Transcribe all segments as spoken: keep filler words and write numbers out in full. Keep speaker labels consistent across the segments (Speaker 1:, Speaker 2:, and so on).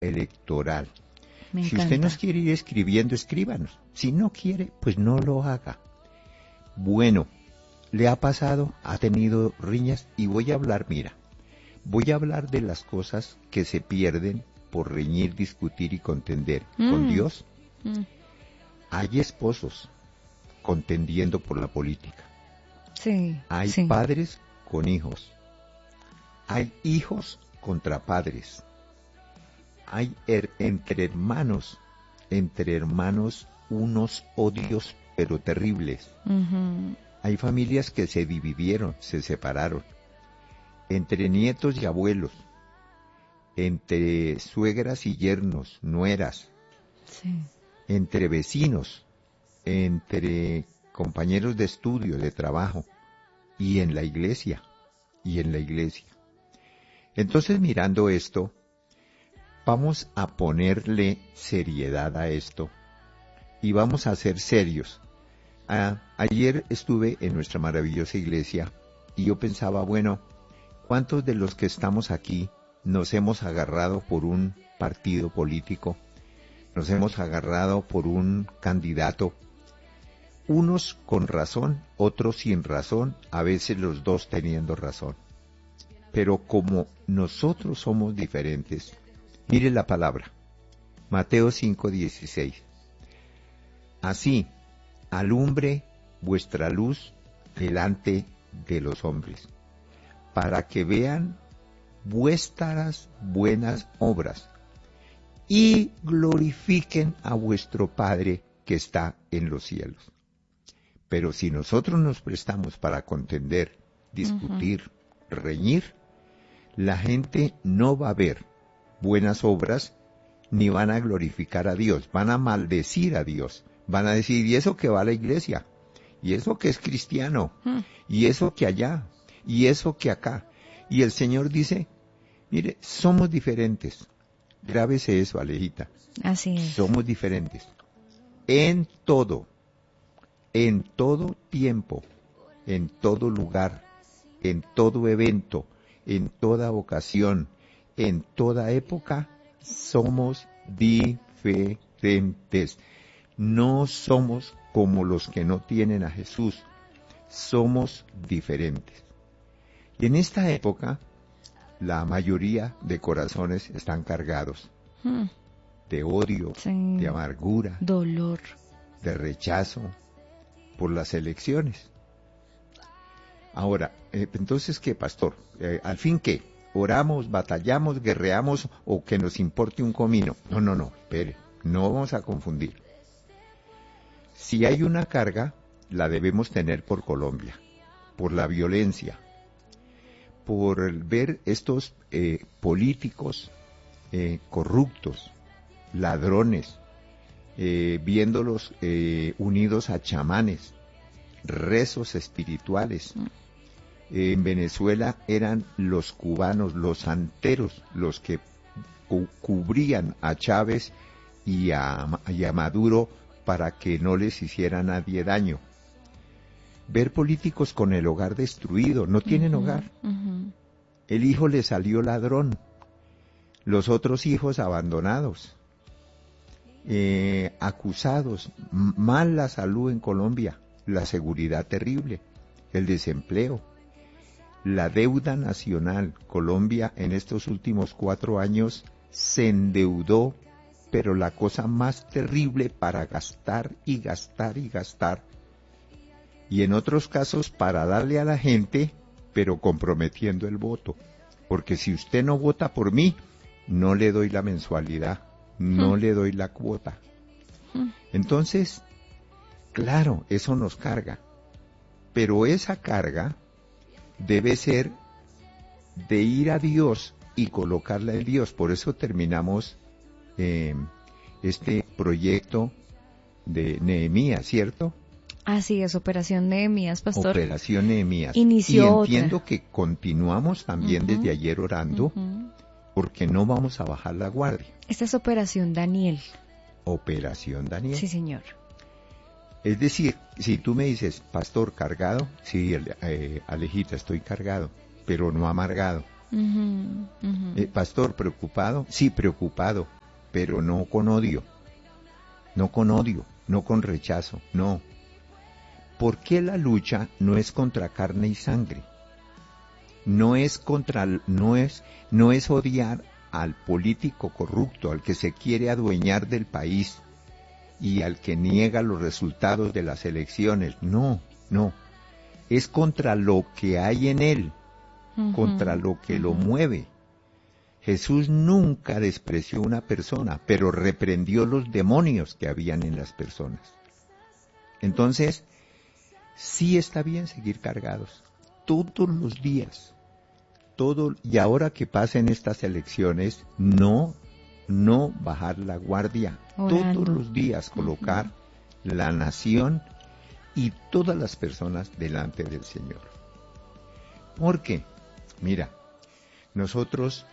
Speaker 1: electoral.
Speaker 2: Me
Speaker 1: Si
Speaker 2: encanta.
Speaker 1: usted nos quiere ir escribiendo, escríbanos. Si no quiere, pues no lo haga. Bueno, le ha pasado, ha tenido riñas y voy a hablar, mira, voy a hablar de las cosas que se pierden por reñir, discutir y contender.
Speaker 2: Mm.
Speaker 1: Con Dios
Speaker 2: Mm.
Speaker 1: hay esposos contendiendo por la política.
Speaker 2: Sí,
Speaker 1: Hay
Speaker 2: sí.
Speaker 1: padres con hijos. Hay hijos contra padres. Hay her- entre hermanos, entre hermanos unos odios pero terribles.
Speaker 2: Ujú.
Speaker 1: Hay familias que se dividieron, se separaron. Entre nietos y abuelos, entre suegras y yernos, nueras,
Speaker 2: Sí.
Speaker 1: entre vecinos, entre compañeros de estudio, de trabajo, y en la iglesia, y en la iglesia. Entonces, mirando esto, vamos a ponerle seriedad a esto, y vamos a ser serios. Ah, ayer estuve en nuestra maravillosa iglesia, y yo pensaba, bueno, ¿cuántos de los que estamos aquí nos hemos agarrado por un partido político? Nos hemos agarrado por un candidato, unos con razón, otros sin razón, a veces los dos teniendo razón. Pero como nosotros somos diferentes, mire la palabra, Mateo cinco dieciséis. Así, alumbre vuestra luz delante de los hombres, para que vean vuestras buenas obras y glorifiquen a vuestro Padre que está en los cielos. Pero si nosotros nos prestamos para contender, discutir, uh-huh. reñir, la gente no va a ver buenas obras ni van a glorificar a Dios, van a maldecir a Dios, van a decir, ¿y eso que va a la iglesia? ¿Y eso que es cristiano? Uh-huh. ¿Y eso que allá? ¿Y eso que acá? Y el Señor dice, mire, somos diferentes. Grábese eso, Alejita.
Speaker 2: Así es.
Speaker 1: Somos diferentes. En todo, en todo tiempo, en todo lugar, en todo evento, en toda ocasión, en toda época, somos diferentes. No somos como los que no tienen a Jesús. Somos diferentes. Y en esta época, la mayoría de corazones están cargados hmm. de odio, sí. de amargura,
Speaker 2: dolor,
Speaker 1: de rechazo por las elecciones. Ahora, eh, entonces, ¿qué, pastor? Eh, ¿Al fin qué? ¿Oramos, batallamos, guerreamos o que nos importe un comino? No, no, no, espere, no vamos a confundir. Si hay una carga, la debemos tener por Colombia, por la violencia, por ver estos eh, políticos eh, corruptos, ladrones, eh, viéndolos eh, unidos a chamanes, rezos espirituales. Eh, en Venezuela eran los cubanos, los santeros, los que cu- cubrían a Chávez y a, y a Maduro para que no les hiciera nadie daño. Ver políticos con el hogar destruido, no tienen uh-huh, hogar. Uh-huh. El hijo le salió ladrón, los otros hijos abandonados, eh, acusados, m- mal la salud en Colombia, la seguridad terrible, el desempleo, la deuda nacional. Colombia en estos últimos cuatro años se endeudó, pero la cosa más terrible para gastar y gastar y gastar. Y en otros casos para darle a la gente, pero comprometiendo el voto. Porque si usted no vota por mí, no le doy la mensualidad, no hmm. le doy la cuota. Hmm. Entonces, claro, eso nos carga. Pero esa carga debe ser de ir a Dios y colocarla en Dios. Por eso terminamos eh, este proyecto de Nehemías, ¿cierto?
Speaker 2: Así es, Operación Nehemías, pastor.
Speaker 1: Operación Nehemías.
Speaker 2: Inició
Speaker 1: y entiendo
Speaker 2: otra.
Speaker 1: que continuamos también uh-huh. desde ayer orando, uh-huh. porque no vamos a bajar la guardia.
Speaker 2: Esta es Operación Daniel.
Speaker 1: Operación Daniel.
Speaker 2: Sí, señor.
Speaker 1: Es decir, si tú me dices, pastor, cargado, sí, eh, Alejita, estoy cargado, pero no amargado.
Speaker 2: Ujú, ujú.
Speaker 1: Eh, pastor, ¿preocupado? Sí, preocupado, pero no con odio, no con odio, no con rechazo, no. ¿Por qué la lucha no es contra carne y sangre? No es contra, no es, no es odiar al político corrupto, al que se quiere adueñar del país y al que niega los resultados de las elecciones. No, no. Es contra lo que hay en él,
Speaker 2: Ujú,
Speaker 1: contra lo que lo
Speaker 2: ujú.
Speaker 1: mueve. Jesús nunca despreció a una persona, pero reprendió los demonios que habían en las personas. Entonces, sí está bien seguir cargados, todos los días, todo, y ahora que pasen estas elecciones, no, no bajar la guardia, todos
Speaker 2: Orando.
Speaker 1: los días colocar la nación y todas las personas delante del Señor. Porque, mira, nosotros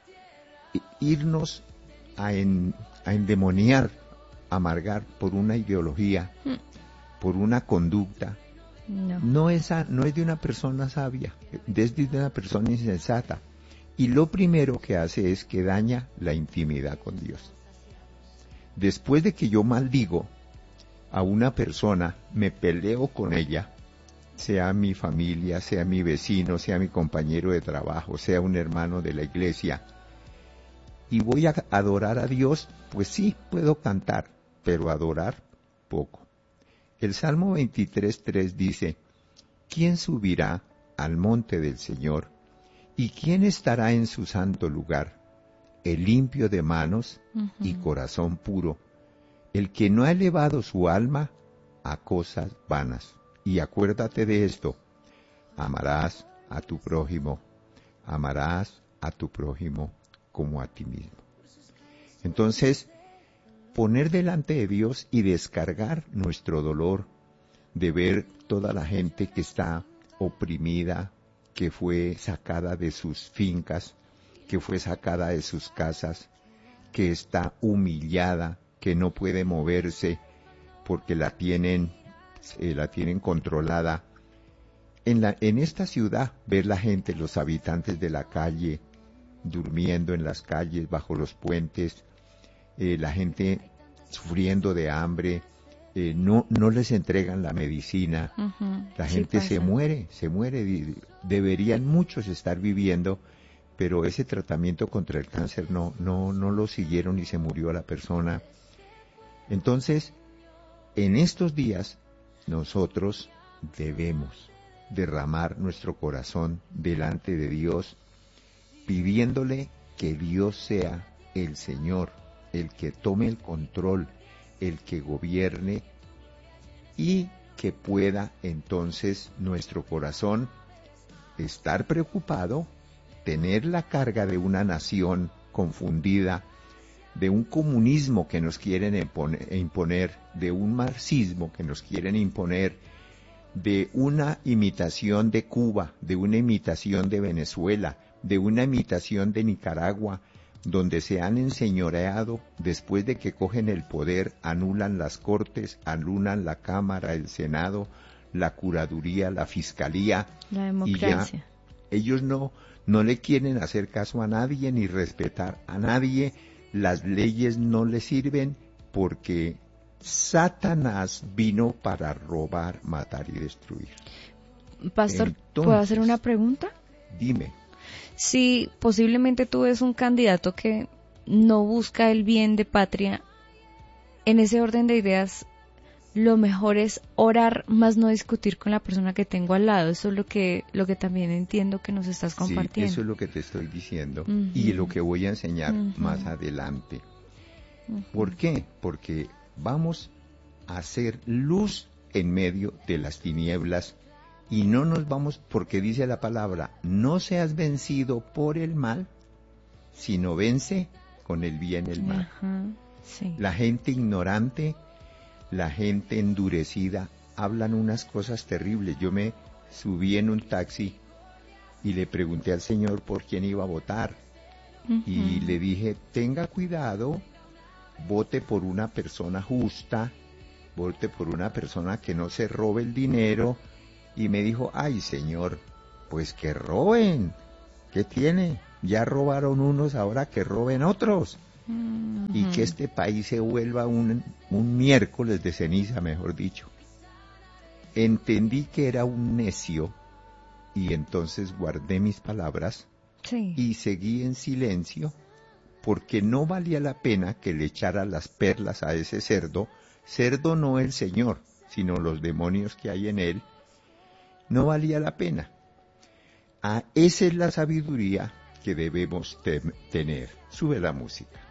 Speaker 1: irnos a, en, a endemoniar, amargar por una ideología, por una conducta,
Speaker 2: No.
Speaker 1: no es, a, no es de una persona sabia, es de una persona insensata. Y lo primero que hace es que daña la intimidad con Dios. Después de que yo maldigo a una persona, me peleo con ella, sea mi familia, sea mi vecino, sea mi compañero de trabajo, sea un hermano de la iglesia, y voy a adorar a Dios, pues sí, puedo cantar, pero adorar poco. El Salmo veintitrés tres dice, ¿quién subirá al monte del Señor? ¿Y quién estará en su santo lugar? El limpio de manos
Speaker 2: Ujú.
Speaker 1: y corazón puro, el que no ha elevado su alma a cosas vanas. Y acuérdate de esto, amarás a tu prójimo, amarás a tu prójimo como a ti mismo. Entonces, poner delante de Dios y descargar nuestro dolor de ver toda la gente que está oprimida, que fue sacada de sus fincas, que fue sacada de sus casas, que está humillada, que no puede moverse porque la tienen, eh, la tienen controlada. En, la, en esta ciudad, ver la gente, los habitantes de la calle, durmiendo en las calles, bajo los puentes, eh, la gente sufriendo de hambre, eh, no, no les entregan la medicina,
Speaker 2: Ujú.
Speaker 1: la
Speaker 2: Sí
Speaker 1: gente se
Speaker 2: pasa.
Speaker 1: muere, se muere, y deberían muchos estar viviendo, pero ese tratamiento contra el cáncer no, no, no lo siguieron y se murió la persona. Entonces, en estos días, nosotros debemos derramar nuestro corazón delante de Dios, pidiéndole que Dios sea el Señor, el que tome el control, el que gobierne y que pueda entonces nuestro corazón estar preocupado, tener la carga de una nación confundida, de un comunismo que nos quieren imponer, de un marxismo que nos quieren imponer, de una imitación de Cuba, de una imitación de Venezuela, de una imitación de Nicaragua, donde se han enseñoreado, después de que cogen el poder, anulan las cortes, anulan la Cámara, el Senado, la Curaduría, la Fiscalía,
Speaker 2: La
Speaker 1: y ya
Speaker 2: democracia.
Speaker 1: ellos no, no le quieren hacer caso a nadie ni respetar a nadie, las leyes no les sirven porque Satanás vino para robar, matar y destruir.
Speaker 2: Pastor,
Speaker 1: Entonces,
Speaker 2: ¿puedo hacer una pregunta?
Speaker 1: Dime.
Speaker 2: Si posiblemente tú ves un candidato que no busca el bien de patria, en ese orden de ideas, lo mejor es orar, más no discutir con la persona que tengo al lado. Eso es lo que, lo que también entiendo que nos estás compartiendo.
Speaker 1: Sí, eso es lo que te estoy diciendo,
Speaker 2: Uh-huh.
Speaker 1: y lo que voy a enseñar
Speaker 2: Uh-huh.
Speaker 1: más adelante.
Speaker 2: Uh-huh.
Speaker 1: ¿Por qué? Porque vamos a hacer luz en medio de las tinieblas y no nos vamos, porque dice la palabra, no seas vencido por el mal, sino vence con el bien el mal.
Speaker 2: Uh-huh. Sí.
Speaker 1: La gente ignorante, la gente endurecida, hablan unas cosas terribles. Yo me subí en un taxi y le pregunté al Señor por quién iba a votar.
Speaker 2: Uh-huh.
Speaker 1: Y le dije, tenga cuidado, vote por una persona justa, vote por una persona que no se robe el dinero. Y me dijo, ay Señor, pues que roben, ¿Qué tiene? Ya robaron unos, ahora que roben otros. Uh-huh. Y que este país se vuelva un, un miércoles de ceniza, mejor dicho. Entendí que era un necio y entonces guardé mis palabras sí. y seguí en silencio porque no valía la pena que le echara las perlas a ese cerdo, cerdo no el Señor, sino los demonios que hay en él, no valía la pena. Ah, esa es la sabiduría que debemos te- tener. Sube la música.